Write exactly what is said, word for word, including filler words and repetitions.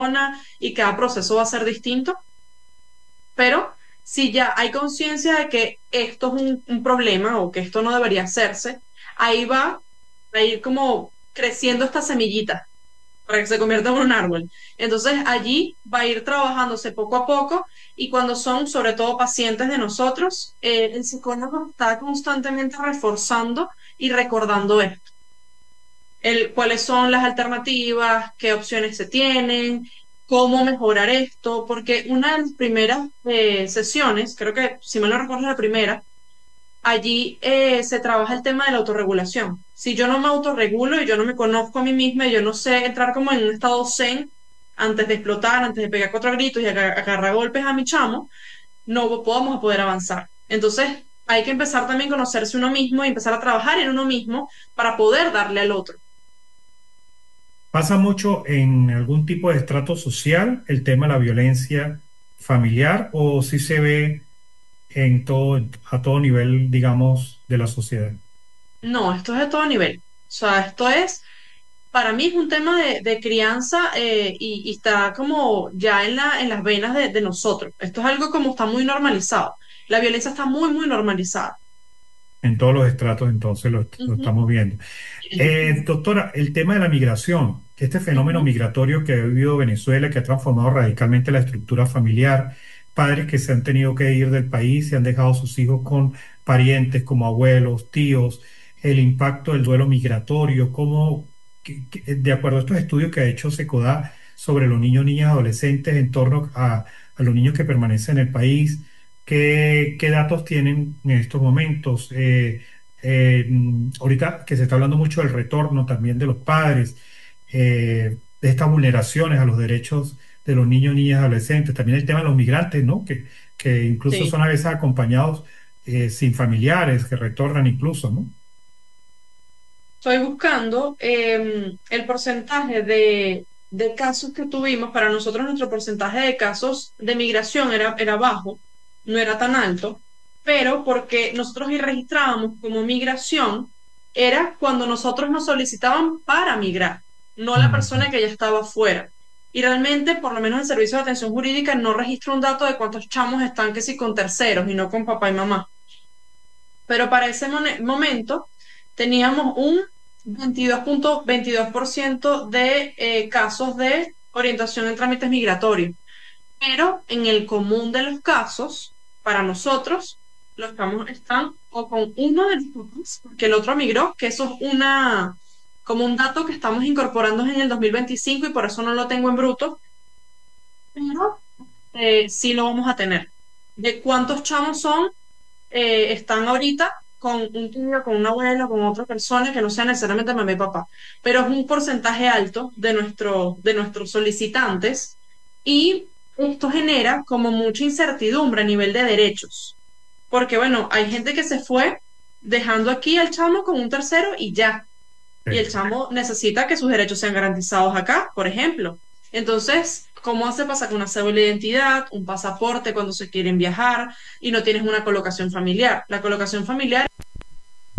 y cada proceso va a ser distinto, pero si ya hay conciencia de que esto es un, un problema o que esto no debería hacerse, ahí va a ir como creciendo esta semillita para que se convierta en un árbol. Entonces allí va a ir trabajándose poco a poco y cuando son sobre todo pacientes de nosotros, eh, el psicólogo está constantemente reforzando y recordando esto. El, cuáles son las alternativas, qué opciones se tienen, cómo mejorar esto, porque una de las primeras eh, sesiones, creo que si me lo recuerdo es la primera, allí eh, se trabaja el tema de la autorregulación. Si yo no me autorregulo y yo no me conozco a mí misma, y yo no sé entrar como en un estado zen antes de explotar, antes de pegar cuatro gritos y agar- agarrar golpes a mi chamo, no podemos poder avanzar. Entonces, hay que empezar también a conocerse uno mismo y empezar a trabajar en uno mismo para poder darle al otro. ¿Pasa mucho en algún tipo de estrato social el tema de la violencia familiar o si se ve en todo, a todo nivel, digamos, de la sociedad? No, esto es de todo nivel. O sea, esto es, para mí es un tema de, de crianza eh, y, y está como ya en la, en las venas de, de nosotros. Esto es algo como está muy normalizado. La violencia está muy, muy normalizada. En todos los estratos, entonces lo, lo Ujú, estamos viendo. Eh, doctora, el tema de la migración, este fenómeno ujú. migratorio que ha vivido Venezuela, que ha transformado radicalmente la estructura familiar, padres que se han tenido que ir del país y han dejado a sus hijos con parientes como abuelos, tíos, el impacto del duelo migratorio, cómo, que- que- de acuerdo a estos estudios que ha hecho SECODA sobre los niños, niñas, adolescentes en torno a, a los niños que permanecen en el país, ¿qué, qué datos tienen en estos momentos? Eh, eh, ahorita que se está hablando mucho del retorno también de los padres, eh, de estas vulneraciones a los derechos de los niños, niñas, adolescentes, también el tema de los migrantes, ¿no? Que, que incluso Sí. son a veces acompañados eh, sin familiares, que retornan incluso, ¿no? Estoy buscando em, el porcentaje de, de casos que tuvimos. Para nosotros, nuestro porcentaje de casos de migración era, era bajo, no era tan alto, pero porque nosotros registrábamos como migración, era cuando nosotros nos solicitaban para migrar, no la Ujú. persona que ya estaba fuera. Y realmente, por lo menos el Servicio de Atención Jurídica no registra un dato de cuántos chamos están que sí con terceros y no con papá y mamá. Pero para ese mone- momento teníamos un veintidós punto veintidós por ciento de eh, casos de orientación en trámites migratorios. Pero en el común de los casos, para nosotros, los chamos están o con uno de los papás, porque el otro migró, que eso es una, como un dato que estamos incorporando en el dos mil veinticinco y por eso no lo tengo en bruto, pero eh, sí lo vamos a tener. ¿De cuántos chamos son? Eh, están ahorita con un tío, con un abuelo, con otra persona que no sea necesariamente mamá y papá, pero es un porcentaje alto de, nuestro, de nuestros solicitantes y esto genera como mucha incertidumbre a nivel de derechos, porque bueno, hay gente que se fue dejando aquí al chamo con un tercero y ya, y el Sí. chamo necesita que sus derechos sean garantizados acá, por ejemplo. Entonces, ¿cómo hace para sacar una cédula de identidad, un pasaporte cuando se quieren viajar y no tienes una colocación familiar? La colocación familiar